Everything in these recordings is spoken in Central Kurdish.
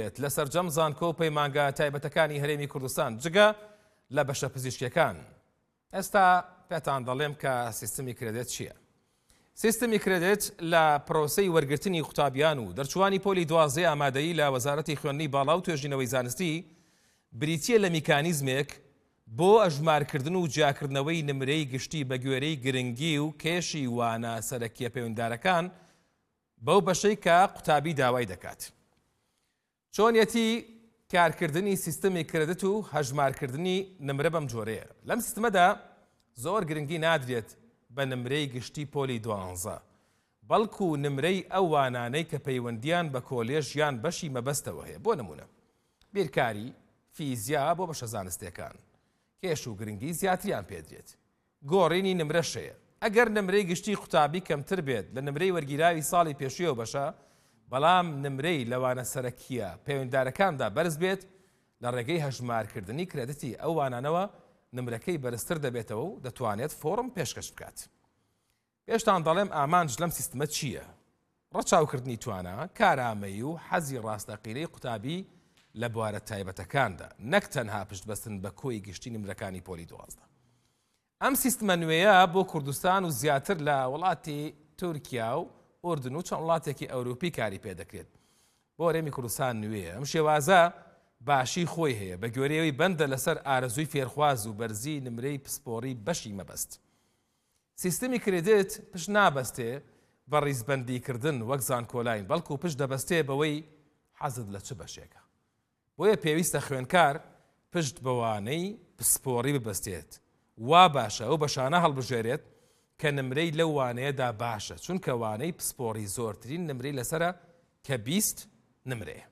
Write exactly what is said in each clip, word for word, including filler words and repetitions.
بێت لە سەرجەم زانکۆ و پەیمانگە تایبەتەکانی هەرێمی کوردستان جگە لە بەشە پزیشکیەکان. ئێستا پێتان دەڵێم کە سیستمی کرێدێت چییە؟ سیستمی کرێدێت لە پرۆسەی وەرگرتنی قوتابیان و دەرچوانی پۆلی دوازدەی ئامادەیی لە وەزارەتی خوێندنی باڵا و توێژینەوەی زانستی بریتیە لە میکانیزمێک بۆ ئەژمارکردن و جیاکردنەوەی نمرەی گشتی بە گوێرەی گرنگی و کێشی وانە سەرەکیە پەیوەنددارەکان بەو بەشەی کە قوتابی داوای دەکات. چۆنیەتی کارکردنی سیستمی کرێدت و هەژمارکردنی نمرە بەم جۆرەیە. لەم سیستمەدا زۆر گرنگی نادرێت بە نمرەی گشتی پۆلی دوانزە، بەڵکو نمرەی ئەو وانانەی کە پەیوەندیان بە کۆلێژ یان بەشی مەبەستەوە هەیە. بۆ نمونە بیرکاری، فیزیا بۆ بەشە زانستیەکان کێش و گرنگی زیاتریان پێدرێت. گۆڕینی نمرەشەیە. ئەگەر نمرەی گشتی قوتابی کەمتر بێت لە نمرەی وەرگیراوی ساڵی پێشوویەوە بەشە، بەڵام نمرەی لەوانە سەرەکیە پەیوەنددارەکاندا بەرز بێت، لە ڕێگەی هەژمارکردنی کرێدەتی ئەو وانانەوە نمرەکەی بەرزتر دەبێتەوە و دەتوانێت فۆرم پێشکەش بکات. پێشتان دەڵێم ئامانج لەم سیستمە چییە؟ ڕەچاوکردنی توانە، کارامەیی و حەزی ڕاستەقینەی قوتابی لە بوارە تایبەتەکاندا، نەک تەنها پشتبەستن بە کۆی گشتی نمرەکانی پۆلی دوازدە. ئەم سیستمە نوێیە بۆ کوردستان و زیاتر لە وڵاتی تورکیا و ئوردن و چەند وڵاتێکی ئەوروپی کاری پێدەکرێت. بۆ هەرێمی کوردستان نوێیە. ئەم شێوازە باشی خۆی هەیە، بە گوێرەوەی بەندە لەسەر ئارەزووی فێرخواز و بەرزی نمرەی پسپۆڕی بەشی مەبەست. سیستمی کرێدێت پشت نابەستێ بە ڕیزبەندیکردن وەک زانکۆلاین، بەڵکو پشت دەبەستێ بەوەی حەزت لە چ بەشێکە. بۆیە پێویستە خوێنکار پشت بەوانەی پسپۆڕی ببەستێت، وا باشە ئەو بەشانە هەڵبژێرێت کە نمرەی لەو وانەیەدا باشە، چونکە وانەی پسپۆڕی زۆرترین نمرەی لەسرە کە بیست نمرەیە.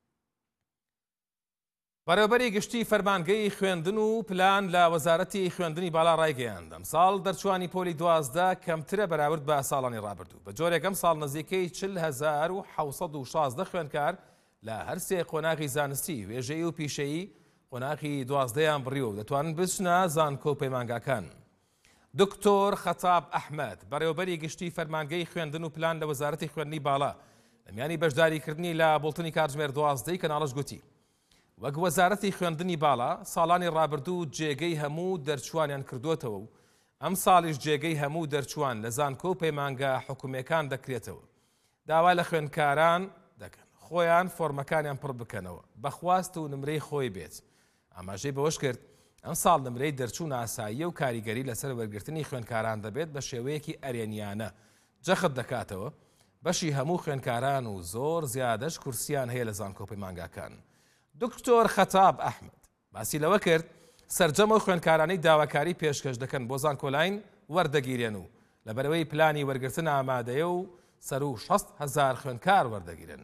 بەڕێوەبەری گشتی فەرمانگەی خوێندن و پلان لە وەزارەتی خوێندنی باڵا ڕایگەیاند. ئەم ساڵ دەرچوانی پۆلی دوازدە کەمترە بەراورد بە ساڵانی ڕابردوو. بە جۆرێک ئەم ساڵ نزیکەی چل هەزار و حەوسەد و شازدە خوێندکار لە هەر سێ قۆناغی زانستی، وێژەیی و پیشەیی قۆناغی دوازدەیان بڕیوە و دەتوانن بچنە زانکۆ و پەیمانگاکان. دکتۆر خەتاب ئەحمەد بەڕێوەبەری گشتی فەرمانگەی خوێندن و پلان لە وەزارەتی خوێندنی باڵا لە میانی بەشداریکردنی لە بوڵتنی کاتژمێر دوازدەی کەناڵەش گوتی وەک وەزارەتی خوێندنی باڵا ساڵانی ڕابردوو جێگەی هەموو دەرچوانیان کردوتەوە و ئەم ساڵیش جێگەی هەموو دەرچوان لە زانکۆ و پەیمانگا حکوومەکان دەکرێتەوە. داوا لە خوێندکاران دەکەن خۆیان فۆرمەکانیان پڕ بکەنەوە بەخواست و نمرەی خۆی بێت. ئاماژەی بەوەش کرد ئەم ساڵ نمرەی دەرچوون ئاساییە و کاریگەری لەسەر وەرگرتنی خوێندکاران دەبێت بە شێوەیەکی ئەرێنیانە جەخت دەکاتەوە. بەشی هەموو خوێندکاران و زۆر زیادەش کورسیان هەیە لە زانکۆ و پەیمانگاکان. دکتۆر خەتاب ئەحمەد باسی لەوە کرد سەرجەمە خوێندکارانەی داواکاری پێشکەش دەکەن بۆ زانکۆلاین وەردەگیرێن و لەبەرەوەی پلانی وەرگرتن ئامادەیە و سەر و شەست هەزار خوێندکار وەردەگیرن.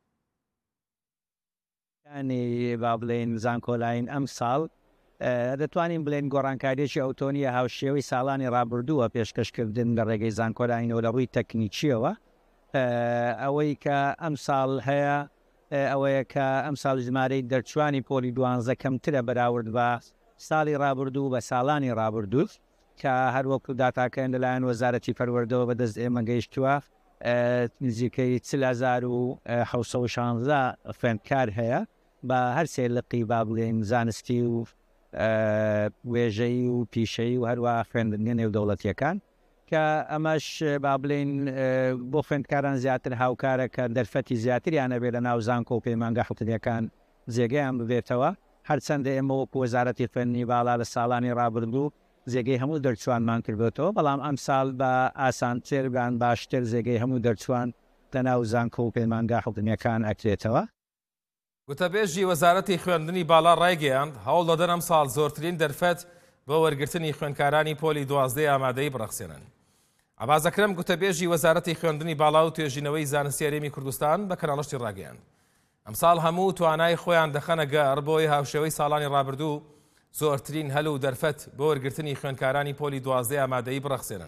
ینی با بڵێن زانکۆلاین ئەم ساڵ دەتوانین بڵێن گۆڕانکاریێکی ئەوتۆنیە هاوشێوەی ساڵانی ڕابردووە پێشکەشکردن لە ڕێگەی زانکۆلاینەوە لە ڕووی تەکنیکیەوە. ئەوەی کە ئەم ساڵ هەیە ئەوەیە کە ئەم ساڵ ژمارەی دەرچوانی پۆلی دوانزە کەمترە بەراورد بە ساڵی ڕابردوو بە ساڵانی ڕابردوو کە هەروەکو داتاکەن لەلایەن وەزارەتی پەروەردەوە بەدەست ئێمە گەیشتووە. نزیکەی چل هەزار و حەوسە و شانزە خوێندکار هەیە بە هەر سێ لقی با بڵێن زانستی و وێژەی و پیشەی و هەروە خوێندنگە نێودەوڵەتیەکان کە ئەمەش با بڵێن بۆ خوێندکاران زیاتر هاوکارەکە دەرفەتی زیاتریانە بێت لە ناو زانکۆ و پەیمانگا حکوومەکان جێگەیان ببێتەوە. هەرچەندە ئێمە وەکو وەزارەتی خوێندنی باڵا لە ساڵانی ڕابردوو زێگەی هەموو دەرچوانمان کردێتەوە، بەڵام ئەم ساڵ بە ئاسانتر بان باشتر زێگەی هەموو دەرچوان لە ناو زانکۆ و پەیمانگا حکوومەکان ئەکرێتەوە. گوتەبێژی وەزارەتی خوێندنی باڵا ڕایگەیاند هەوڵ دەدەن ئەم ساڵ زۆرترین دەرفەت بۆ وەرگرتنی خوێندکارانی پۆلی دوازدەی ئامادەی بڕەخسێنن. عەباس ئەکرەم گوتەبێژی وەزارەتی خوێندنی باڵا و توێژینەوەی زانستی هەرێمی کوردستان بە کەناڵەشتی ڕاگەیاند ئەم ساڵ هەموو توانای خۆیان دەخەنە گەڕ بۆی هاوشێوەی ساڵانی ڕابردوو زۆرترین هەلو و دەرفەت بۆ وەرگرتنی خوێندکارانی پۆلی دوازدەی ئامادەی بڕەخسێنن.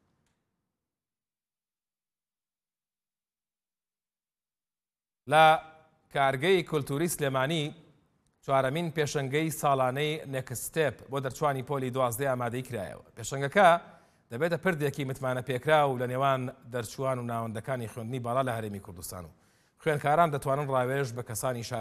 لە کارگەی کولتوری سلێمانی چوارەمین پێشەنگەی ساڵانەی نێکستێپ بۆ دەرچوانی پۆلی دوازدەی ئامادەی کرایەوە. پێشەنگەکە دەبێتە پردێکی متمانە پێکرا و لە نێوان دەرچوان و ناوەندەکانی خوێندنی باڵا لە هەرێمی کوردستان و خوێندکاران دەتوانن ڕاوێژ بە کەسانی